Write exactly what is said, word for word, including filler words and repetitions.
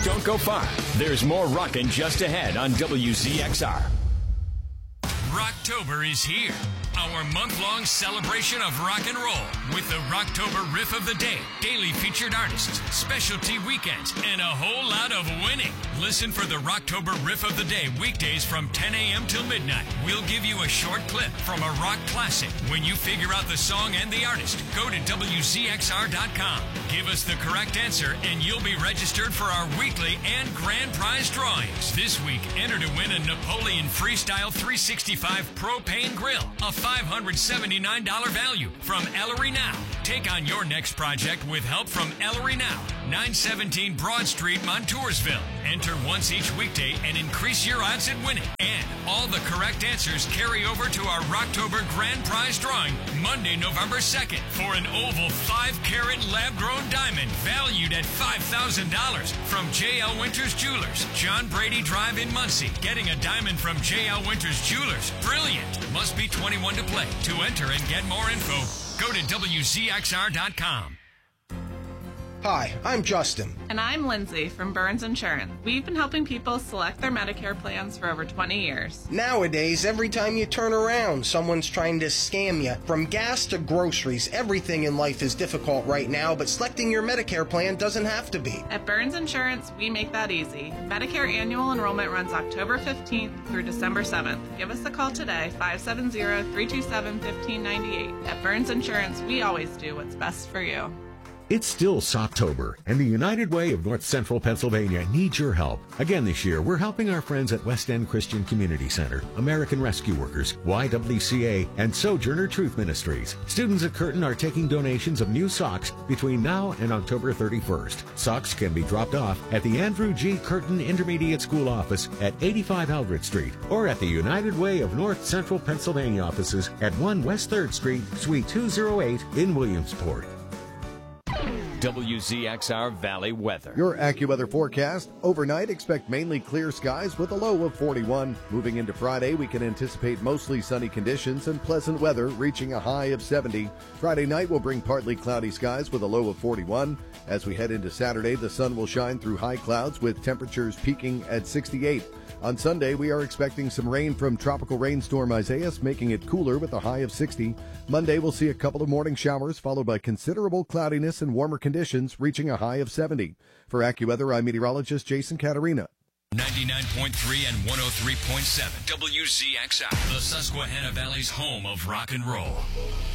Don't go far. There's more rockin' just ahead on W Z X R. Rocktober is here. Our month-long celebration of rock and roll with the Rocktober Riff of the Day, daily featured artists, specialty weekends, and a whole lot of winning. Listen for the Rocktober Riff of the Day weekdays from ten a.m. till midnight. We'll give you a short clip from a rock classic. When you figure out the song and the artist, go to W Z X R dot com. Give us the correct answer and you'll be registered for our weekly and grand prize drawings. This week, enter to win a Napoleon Freestyle three sixty-five Propane Grill, a five hundred seventy-nine dollars value from Ellery Now. Take on your next project with help from Ellery Now, nine seventeen Broad Street, Montoursville. Enter once each weekday and increase your odds at winning. And all the correct answers carry over to our Rocktober Grand Prize drawing Monday, November second for an oval five carat lab-grown diamond valued at five thousand dollars from J L Winters Jewelers, John Brady Drive in Muncie. Getting a diamond from J L Winters Jewelers. Brilliant. Must be twenty-one to play. To enter and get more info, go to W Z X R dot com. Hi, I'm Justin. And I'm Lindsay from Burns Insurance. We've been helping people select their Medicare plans for over twenty years. Nowadays, every time you turn around, someone's trying to scam you. From gas to groceries, everything in life is difficult right now, but selecting your Medicare plan doesn't have to be. At Burns Insurance, we make that easy. Medicare annual enrollment runs October fifteenth through December seventh. Give us a call today, five seven zero, three two seven, one five nine eight. At Burns Insurance, we always do what's best for you. It's still Socktober, and the United Way of North Central Pennsylvania needs your help. Again this year, we're helping our friends at West End Christian Community Center, American Rescue Workers, Y W C A, and Sojourner Truth Ministries. Students at Curtin are taking donations of new socks between now and October thirty-first. Socks can be dropped off at the Andrew G. Curtin Intermediate School office at eighty-five Eldred Street, or at the United Way of North Central Pennsylvania offices at one West third Street, Suite two oh eight in Williamsport. W Z X R Valley weather. Your AccuWeather forecast. Overnight, expect mainly clear skies with a low of forty-one. Moving into Friday, we can anticipate mostly sunny conditions and pleasant weather, reaching a high of seventy. Friday night will bring partly cloudy skies with a low of forty-one. As we head into Saturday, the sun will shine through high clouds with temperatures peaking at sixty-eight. On Sunday, we are expecting some rain from tropical rainstorm Isaias, making it cooler with a high of sixty. Monday, we'll see a couple of morning showers, followed by considerable cloudiness and warmer conditions, reaching a high of seventy. For AccuWeather, I'm meteorologist Jason Caterina. ninety-nine point three and one oh three point seven W Z X R, the Susquehanna Valley's home of rock and roll.